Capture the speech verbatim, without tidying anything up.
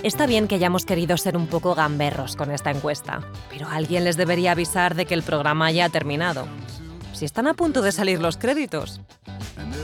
Está bien que hayamos querido ser un poco gamberros con esta encuesta, pero alguien les debería avisar de que el programa ya ha terminado. Si están a punto de salir los créditos.